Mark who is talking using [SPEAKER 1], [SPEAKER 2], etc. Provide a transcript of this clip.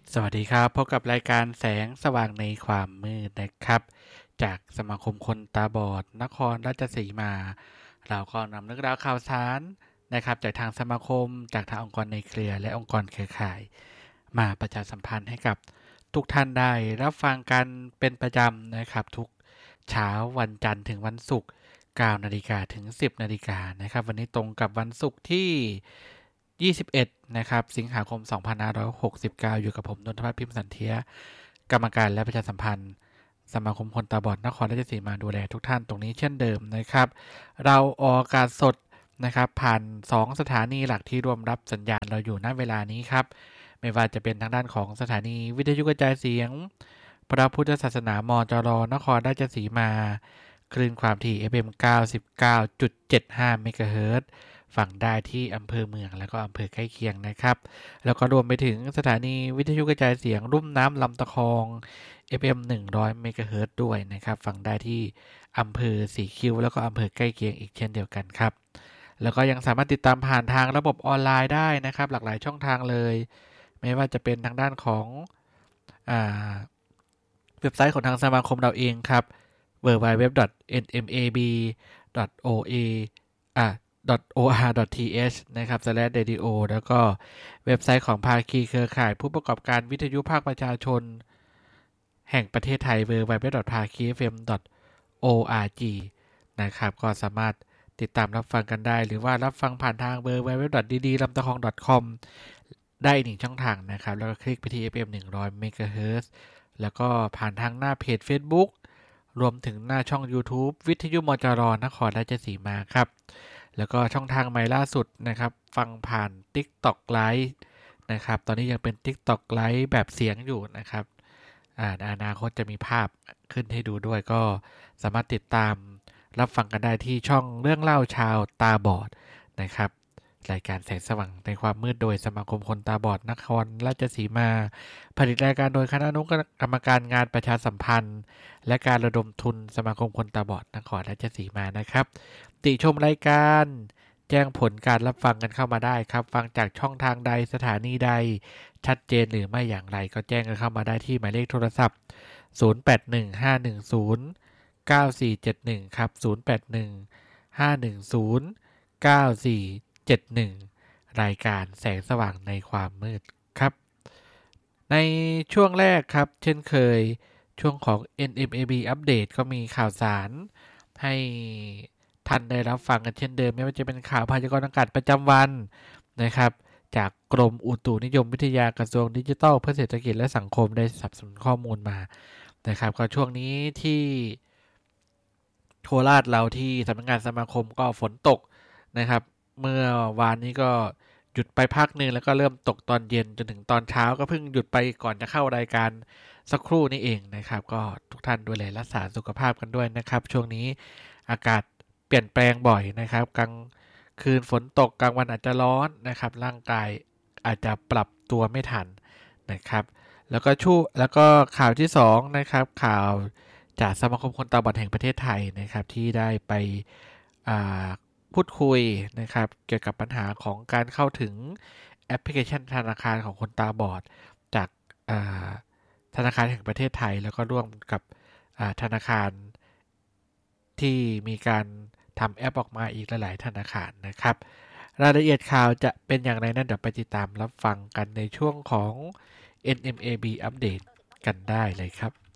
[SPEAKER 1] สวัสดีครับพบกับรายการแสงสว่างในความมืดนะครับจากสมาคมคนตาบอดนครราชสีมาเราก็นำเรื่องราวข่าวสารนะครับจากทางสมาคมจากทางองค์กรในเครือและองค์กรเครือข่ายมาประชาสัมพันธ์ให้กับทุกท่านได้รับฟังกันเป็นประจำนะครับทุกเช้าวันจันทร์ถึงวันศุกร์9 นาฬิกาถึง 10 นาฬิกานะครับวันนี้ตรงกับวันศุกร์ที่21นะครับสิงหาคม2569อยู่กับผมนนทพัฒน์พิมพ์สันเทียกรรมการและประชาสัมพันธ์สมาคมคนตาบอดนครราชสีมาดูแลทุกท่านตรงนี้เช่นเดิมนะครับเราออกอากาศสดนะครับผ่าน2สถานีหลักที่รวมรับสัญญาณเราอยู่ณเวลานี้ครับไม่ว่าจะเป็นทางด้านของสถานีวิทยุกระจายเสียงพระพุทธศาสนามจรนครราชสีมาคลื่นความถี่ FM 99.75 เมกะเฮิรตซ์ฟังได้ที่อำเภอเมืองและก็อำเภอใกล้เคียงนะครับแล้วก็รวมไปถึงสถานีวิทยุกระจายเสียงรุ่มน้ำลำตะคอง FM 100 เมกะเฮิรตซ์ด้วยนะครับฟังได้ที่อำเภอสีคิ้วแล้วก็อำเภอใกล้เคียงอีกเช่นเดียวกันครับแล้วก็ยังสามารถติดตามผ่านทางระบบออนไลน์ได้นะครับหลากหลายช่องทางเลยไม่ว่าจะเป็นทางด้านของอ่าเว็บไซต์ของทางสมาคมเราเองครับ www.nmab.oa .or.th นะครับ /radio แล้วก็เว็บไซต์ของภาคีเครือข่ายผู้ประกอบการวิทยุภาคประชาชนแห่งประเทศไทย www.pakifm.org นะครับก็สามารถติดตามรับฟังกันได้หรือว่ารับฟังผ่านทาง www.ddlamtakong.com ได้อีกหนึ่งช่องทางนะครับแล้วก็คลิกไปที่ FM 100 MHz แล้วก็ผ่านทางหน้าเพจ Facebook รวมถึงหน้าช่อง YouTube วิทยุมจรนครราชสีมาครับแล้วก็ช่องทางใหม่ล่าสุดนะครับฟังผ่าน TikTok Live นะครับตอนนี้ยังเป็น TikTok Live แบบเสียงอยู่นะครับในอนาคตจะมีภาพขึ้นให้ดูด้วยก็สามารถติดตามรับฟังกันได้ที่ช่องเรื่องเล่าชาวตาบอดนะครับรายการแสงสว่างในความมืดโดยสมาคมคนตาบอดนครราชสีมาผลิตรายการโดยคณะอนุกรรมการงานประชาสัมพันธ์และการระดมทุนสมาคมคนตาบอดนครราชสีมานะครับติชมรายการแจ้งผลการรับฟังกันเข้ามาได้ครับฟังจากช่องทางใดสถานีใดชัดเจนหรือไม่อย่างไรก็แจ้งกันเข้ามาได้ที่หมายเลขโทรศัพท์0815109471ครับ0815109471รายการแสงสว่างในความมืดครับในช่วงแรกครับเช่นเคยช่วงของ NMAB อัปเดตก็มีข่าวสารให้ท่านได้รับฟังกันเช่นเดิมไม่ว่าจะเป็นข่าวพยากรณ์อากาศประจำวันนะครับจากกรมอุตุนิยมวิทยากระทรวงดิจิทัลเพื่อเศรษฐกิจและสังคมได้สนับสนุนข้อมูลมานะครับก็ช่วงนี้ที่โคราชเราที่สำนักงานสมาคมก็ฝนตกนะครับเมื่อวานนี้ก็หยุดไปพักหนึ่งแล้วก็เริ่มตกตอนเย็นจนถึงตอนเช้าก็เพิ่งหยุดไปก่อนจะเข้ารายการสักครู่นี้เองนะครับก็ทุกท่านดูแลรักษาสุขภาพกันด้วยนะครับช่วงนี้อากาศเปลี่ยนแปลงบ่อยนะครับกลางคืนฝนตกกลางวันอาจจะร้อนนะครับร่างกายอาจจะปรับตัวไม่ทันนะครับแล้วก็ข่าวที่2นะครับข่าวจากสมาคมคนตาบอดแห่งประเทศไทยนะครับที่ได้ไปพูดคุยนะครับเกี่ยวกับปัญหาของการเข้าถึงแอปพลิเคชันธนาคารของคนตาบอดจากธนาคารแห่งประเทศไทยแล้วก็ร่วมกับธนาคารที่มีการทำแอปออกมาอีกหลายๆธนาคารนะครับรายละเอียดข่าวจะเป็นอย่างไรนั้นเดี๋ยวไปติดตามรับฟังกันในช่วงของ NMAB อัปเดตกันได้เลยครับ